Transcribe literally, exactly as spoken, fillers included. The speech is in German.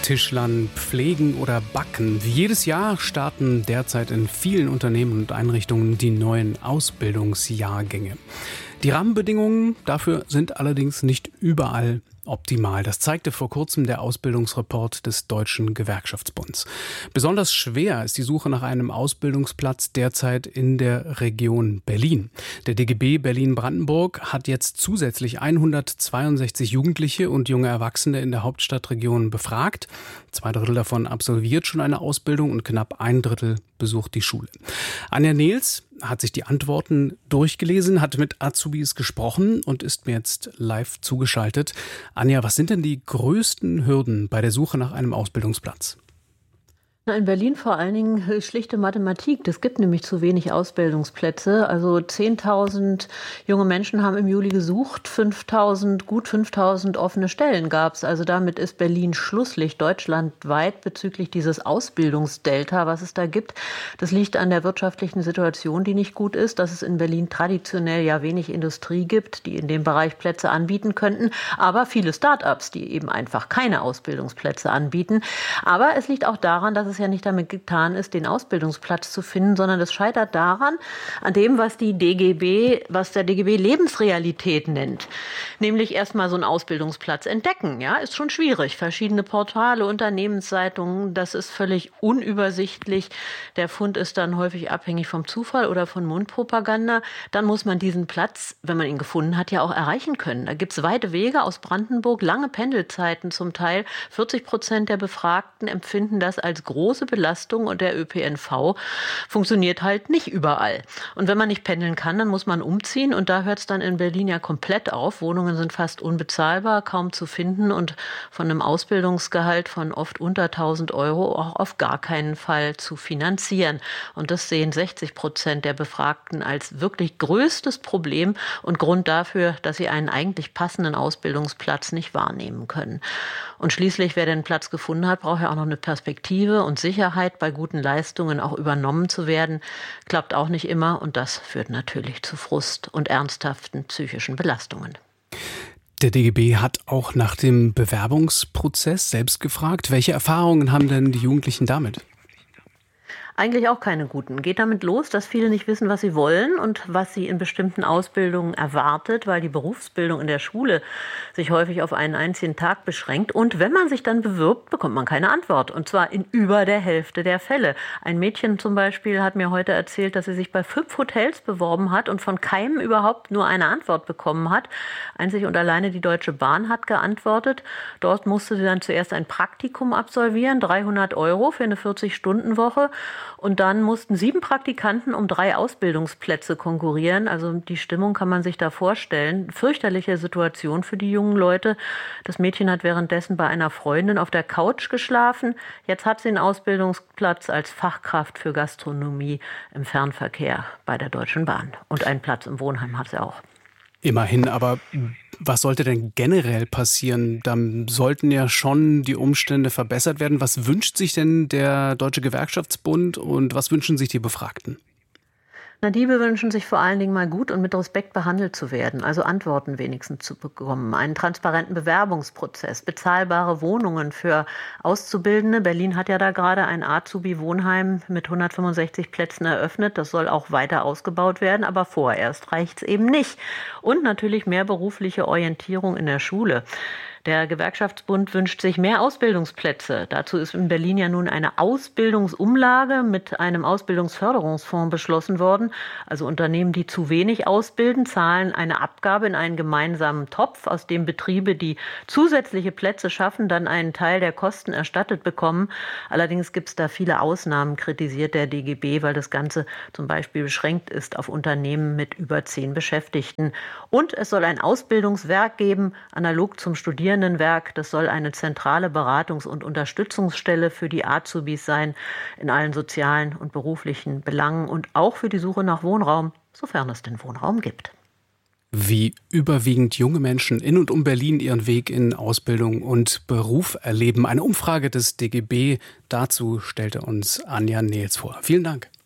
Tischlern, Pflegen oder Backen. Wie jedes Jahr starten derzeit in vielen Unternehmen und Einrichtungen die neuen Ausbildungsjahrgänge. Die Rahmenbedingungen dafür sind allerdings nicht überall optimal. Das zeigte vor kurzem der Ausbildungsreport des Deutschen Gewerkschaftsbunds. Besonders schwer ist die Suche nach einem Ausbildungsplatz derzeit in der Region Berlin. Der D G B Berlin-Brandenburg hat jetzt zusätzlich hundertzweiundsechzig Jugendliche und junge Erwachsene in der Hauptstadtregion befragt. Zwei Drittel davon absolviert schon eine Ausbildung und knapp ein Drittel besucht die Schule. Anja Nehls hat sich die Antworten durchgelesen, hat mit Azubis gesprochen und ist mir jetzt live zugeschaltet. Anja, was sind denn die größten Hürden bei der Suche nach einem Ausbildungsplatz? In Berlin vor allen Dingen schlichte Mathematik. Es gibt nämlich zu wenig Ausbildungsplätze. Also zehntausend junge Menschen haben im Juli gesucht, fünftausend, gut fünftausend offene Stellen gab es. Also damit ist Berlin Schlusslicht deutschlandweit bezüglich dieses Ausbildungsdelta, was es da gibt. Das liegt an der wirtschaftlichen Situation, die nicht gut ist, dass es in Berlin traditionell ja wenig Industrie gibt, die in dem Bereich Plätze anbieten könnten, aber viele Start-ups, die eben einfach keine Ausbildungsplätze anbieten. Aber es liegt auch daran, dass es ja nicht damit getan ist, den Ausbildungsplatz zu finden, sondern es scheitert daran, an dem, was die D G B, was der D G B Lebensrealität nennt. Nämlich erstmal so einen Ausbildungsplatz entdecken. Ja, ist schon schwierig. Verschiedene Portale, Unternehmenszeitungen, das ist völlig unübersichtlich. Der Fund ist dann häufig abhängig vom Zufall oder von Mundpropaganda. Dann muss man diesen Platz, wenn man ihn gefunden hat, ja auch erreichen können. Da gibt es weite Wege aus Brandenburg, lange Pendelzeiten zum Teil. vierzig Prozent der Befragten empfinden das als große Belastung und der Ö P N V funktioniert halt nicht überall. Und wenn man nicht pendeln kann, dann muss man umziehen und da hört es dann in Berlin ja komplett auf. Wohnungen sind fast unbezahlbar, kaum zu finden und von einem Ausbildungsgehalt von oft unter tausend Euro auch auf gar keinen Fall zu finanzieren. Und das sehen sechzig Prozent der Befragten als wirklich größtes Problem und Grund dafür, dass sie einen eigentlich passenden Ausbildungsplatz nicht wahrnehmen können. Und schließlich, wer den Platz gefunden hat, braucht ja auch noch eine Perspektive und Sicherheit, bei guten Leistungen auch übernommen zu werden. Klappt auch nicht immer und das führt natürlich zu Frust und ernsthaften psychischen Belastungen. Der D G B hat auch nach dem Bewerbungsprozess selbst gefragt. Welche Erfahrungen haben denn die Jugendlichen damit? Eigentlich auch keine guten. Geht damit los, dass viele nicht wissen, was sie wollen und was sie in bestimmten Ausbildungen erwartet, weil die Berufsbildung in der Schule sich häufig auf einen einzigen Tag beschränkt. Und wenn man sich dann bewirbt, bekommt man keine Antwort. Und zwar in über der Hälfte der Fälle. Ein Mädchen zum Beispiel hat mir heute erzählt, dass sie sich bei fünf Hotels beworben hat und von keinem überhaupt nur eine Antwort bekommen hat. Einzig und alleine die Deutsche Bahn hat geantwortet. Dort musste sie dann zuerst ein Praktikum absolvieren, dreihundert Euro für eine vierzig-Stunden-Woche. Und dann mussten sieben Praktikanten um drei Ausbildungsplätze konkurrieren. Also die Stimmung kann man sich da vorstellen. Fürchterliche Situation für die jungen Leute. Das Mädchen hat währenddessen bei einer Freundin auf der Couch geschlafen. Jetzt hat sie einen Ausbildungsplatz als Fachkraft für Gastronomie im Fernverkehr bei der Deutschen Bahn. Und einen Platz im Wohnheim hat sie auch. Immerhin, aber was sollte denn generell passieren? Dann sollten ja schon die Umstände verbessert werden. Was wünscht sich denn der Deutsche Gewerkschaftsbund und was wünschen sich die Befragten? Na, die wünschen sich vor allen Dingen mal gut und mit Respekt behandelt zu werden, also Antworten wenigstens zu bekommen, einen transparenten Bewerbungsprozess, bezahlbare Wohnungen für Auszubildende. Berlin hat ja da gerade ein Azubi-Wohnheim mit hundertfünfundsechzig Plätzen eröffnet. Das soll auch weiter ausgebaut werden, aber vorerst reicht es eben nicht. Und natürlich mehr berufliche Orientierung in der Schule. Der Gewerkschaftsbund wünscht sich mehr Ausbildungsplätze. Dazu ist in Berlin ja nun eine Ausbildungsumlage mit einem Ausbildungsförderungsfonds beschlossen worden. Also Unternehmen, die zu wenig ausbilden, zahlen eine Abgabe in einen gemeinsamen Topf, aus dem Betriebe, die zusätzliche Plätze schaffen, dann einen Teil der Kosten erstattet bekommen. Allerdings gibt es da viele Ausnahmen, kritisiert der D G B, weil das Ganze zum Beispiel beschränkt ist auf Unternehmen mit über zehn Beschäftigten. Und es soll ein Ausbildungswerk geben, analog zum Studieren. Werk. Das soll eine zentrale Beratungs- und Unterstützungsstelle für die Azubis sein, in allen sozialen und beruflichen Belangen und auch für die Suche nach Wohnraum, sofern es den Wohnraum gibt. Wie überwiegend junge Menschen in und um Berlin ihren Weg in Ausbildung und Beruf erleben. Eine Umfrage des D G B dazu stellte uns Anja Nehls vor. Vielen Dank.